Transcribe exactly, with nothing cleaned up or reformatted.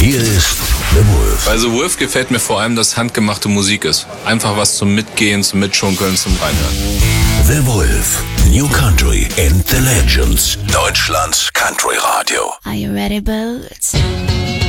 Hier ist The Wolf. Bei The Wolf gefällt mir vor allem, dass handgemachte Musik ist. Einfach was zum Mitgehen, zum Mitschunkeln, zum Reinhören. The Wolf. New Country and the Legends. Deutschlands Country Radio. Are you ready, birds?